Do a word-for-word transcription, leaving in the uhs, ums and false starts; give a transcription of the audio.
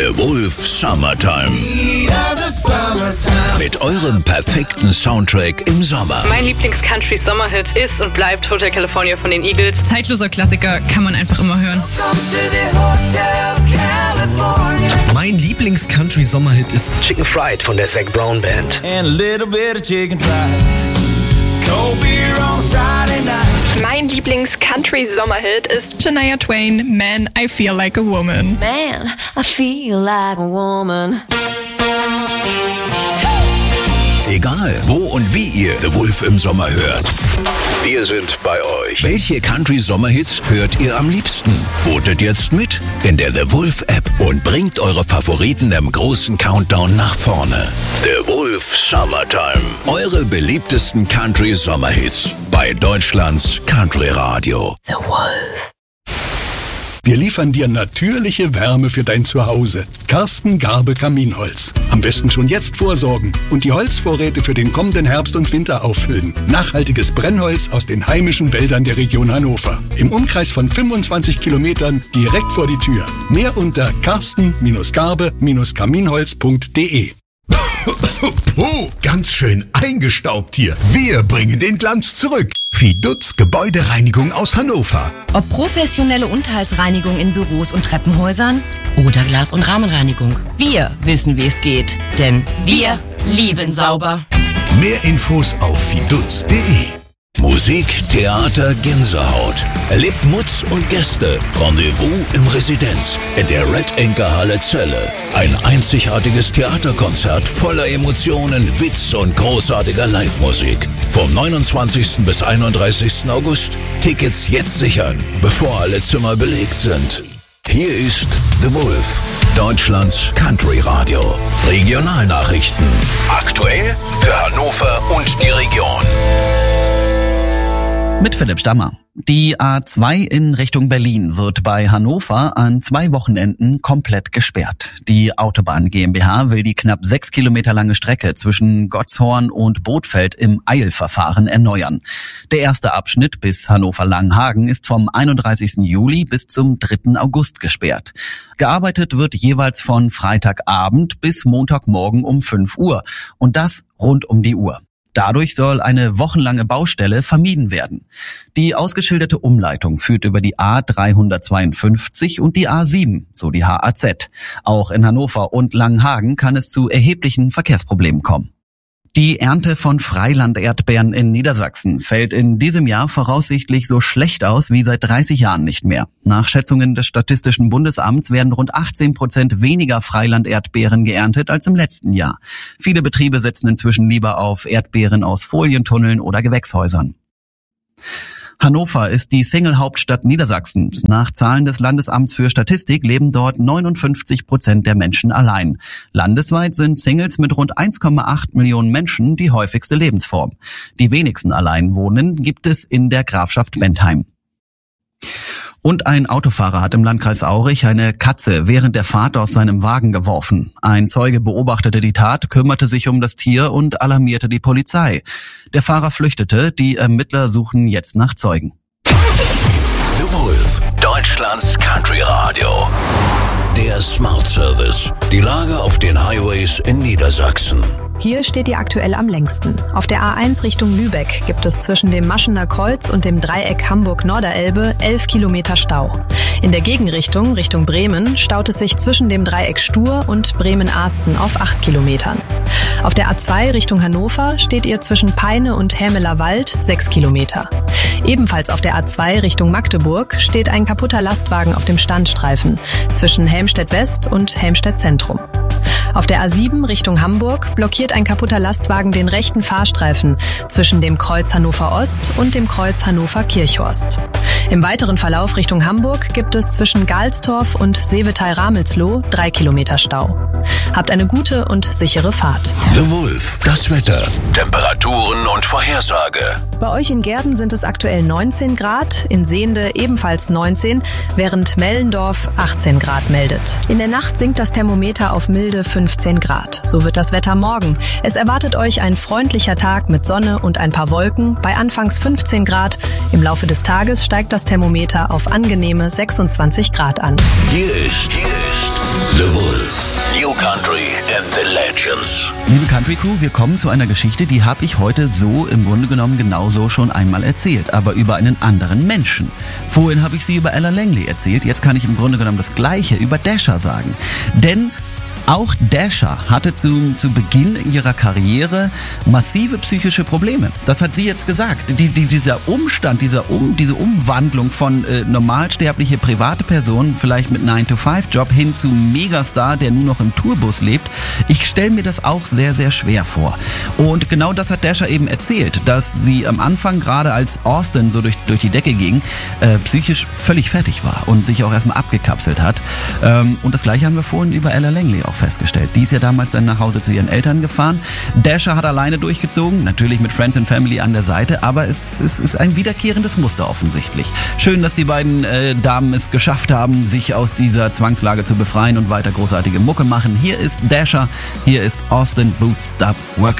The Wolf Summertime. Mit eurem perfekten Soundtrack im Sommer. Mein Lieblings-Country-Sommerhit ist und bleibt Hotel California von den Eagles. Zeitloser Klassiker, kann man einfach immer hören. Mein Lieblings-Country-Sommerhit ist Chicken Fried von der Zac Brown Band. And a little bit of chicken fried. Cold beer on Friday night. Mein Lieblings-Country-Sommerhit ist Shania Twain, Man, I Feel Like a Woman. Man, I feel like a woman. Egal, wo und wie ihr The Wolf im Sommer hört. Wir sind bei euch. Welche Country-Sommerhits hört ihr am liebsten? Votet jetzt mit in der The Wolf-App und bringt eure Favoriten im großen Countdown nach vorne. The Wolf Summertime. Eure beliebtesten Country-Sommerhits bei Deutschlands Country-Radio. The Wolf. Wir liefern dir natürliche Wärme für dein Zuhause. Karsten Garbe Kaminholz. Am besten schon jetzt vorsorgen und die Holzvorräte für den kommenden Herbst und Winter auffüllen. Nachhaltiges Brennholz aus den heimischen Wäldern der Region Hannover. Im Umkreis von fünfundzwanzig Kilometern direkt vor die Tür. Mehr unter karsten Garbe Kaminholz punkt de. Oh, ganz schön eingestaubt hier. Wir bringen den Glanz zurück. Fidutz Gebäudereinigung aus Hannover. Ob professionelle Unterhaltsreinigung in Büros und Treppenhäusern oder Glas- und Rahmenreinigung. Wir wissen, wie es geht. Denn wir lieben sauber. Mehr Infos auf fidutz punkt de. Musik, Theater, Gänsehaut. Erlebt Mutz und Gäste. Rendezvous im Residenz in der Red Anchor Halle Celle. Ein einzigartiges Theaterkonzert voller Emotionen, Witz und großartiger Live-Musik. Vom neunundzwanzigsten bis einunddreißigsten August. Tickets jetzt sichern, bevor alle Zimmer belegt sind. Hier ist The Wolf, Deutschlands Country-Radio. Regionalnachrichten. Aktuell für Hannover und die Region. Mit Philipp Stammer. Die A zwei in Richtung Berlin wird bei Hannover an zwei Wochenenden komplett gesperrt. Die Autobahn GmbH will die knapp sechs Kilometer lange Strecke zwischen Gottshorn und Bothfeld im Eilverfahren erneuern. Der erste Abschnitt bis Hannover-Langenhagen ist vom einunddreißigsten Juli bis zum dritten August gesperrt. Gearbeitet wird jeweils von Freitagabend bis Montagmorgen um fünf Uhr und das rund um die Uhr. Dadurch soll eine wochenlange Baustelle vermieden werden. Die ausgeschilderte Umleitung führt über die A dreihundertzweiundfünfzig und die A sieben, so die H A Z. Auch in Hannover und Langenhagen kann es zu erheblichen Verkehrsproblemen kommen. Die Ernte von Freiland-Erdbeeren in Niedersachsen fällt in diesem Jahr voraussichtlich so schlecht aus wie seit dreißig Jahren nicht mehr. Nach Schätzungen des Statistischen Bundesamts werden rund achtzehn Prozent weniger Freiland-Erdbeeren geerntet als im letzten Jahr. Viele Betriebe setzen inzwischen lieber auf Erdbeeren aus Folientunneln oder Gewächshäusern. Hannover ist die Single-Hauptstadt Niedersachsens. Nach Zahlen des Landesamts für Statistik leben dort neunundfünfzig Prozent der Menschen allein. Landesweit sind Singles mit rund eins Komma acht Millionen Menschen die häufigste Lebensform. Die wenigsten Alleinwohnenden gibt es in der Grafschaft Bentheim. Und ein Autofahrer hat im Landkreis Aurich eine Katze während der Fahrt aus seinem Wagen geworfen. Ein Zeuge beobachtete die Tat, kümmerte sich um das Tier und alarmierte die Polizei. Der Fahrer flüchtete, die Ermittler suchen jetzt nach Zeugen. The Wolf, Deutschlands Country Radio. Der Smart Service. Die Lage auf den Highways in Niedersachsen. Hier steht ihr aktuell am längsten. Auf der A eins Richtung Lübeck gibt es zwischen dem Maschener Kreuz und dem Dreieck Hamburg-Norderelbe elf Kilometer Stau. In der Gegenrichtung, Richtung Bremen, staut es sich zwischen dem Dreieck Stur und Bremen-Ahsten auf acht Kilometern. Auf der A zwei Richtung Hannover steht ihr zwischen Peine und Hämeler Wald sechs Kilometer. Ebenfalls auf der A zwei Richtung Magdeburg steht ein kaputter Lastwagen auf dem Standstreifen zwischen Helmstedt West und Helmstedt Zentrum. Auf der A sieben Richtung Hamburg blockiert ein kaputter Lastwagen den rechten Fahrstreifen zwischen dem Kreuz Hannover Ost und dem Kreuz Hannover Kirchhorst. Im weiteren Verlauf Richtung Hamburg gibt es zwischen Galstorf und Seevetal-Ramelsloh drei Kilometer Stau. Habt eine gute und sichere Fahrt. The Wolf, das Wetter, Temperaturen und Vorhersage. Bei euch in Gehrden sind es aktuell neunzehn Grad, in Sehnde ebenfalls neunzehn, während Mellendorf achtzehn Grad meldet. In der Nacht sinkt das Thermometer auf milde fünfzehn Grad. So wird das Wetter morgen. Es erwartet euch ein freundlicher Tag mit Sonne und ein paar Wolken bei anfangs fünfzehn Grad. Im Laufe des Tages steigt das Thermometer auf angenehme sechsundzwanzig Grad an. Hier ist, hier ist The Wolf. Legends. Liebe Country Crew, wir kommen zu einer Geschichte, die habe ich heute so im Grunde genommen genauso schon einmal erzählt, aber über einen anderen Menschen. Vorhin habe ich sie über Ella Langley erzählt, jetzt kann ich im Grunde genommen das Gleiche über Dasha sagen. Denn auch Dasha hatte zu, zu Beginn ihrer Karriere massive psychische Probleme. Das hat sie jetzt gesagt. Die, die, dieser Umstand, dieser um, diese Umwandlung von äh, normalsterbliche private Person, vielleicht mit nine to five Job, hin zu Megastar, der nur noch im Tourbus lebt, ich stelle mir das auch sehr, sehr schwer vor. Und genau das hat Dasha eben erzählt, dass sie am Anfang, gerade als Austin so durch, durch die Decke ging, äh, psychisch völlig fertig war und sich auch erstmal abgekapselt hat. Ähm, und das Gleiche haben wir vorhin über Ella Langley auch festgestellt. Die ist ja damals dann nach Hause zu ihren Eltern gefahren. Dasha hat alleine durchgezogen, natürlich mit Friends and Family an der Seite, aber es, es ist ein wiederkehrendes Muster offensichtlich. Schön, dass die beiden äh, Damen es geschafft haben, sich aus dieser Zwangslage zu befreien und weiter großartige Mucke machen. Hier ist Dasha, hier ist Austin Boots Stop Work.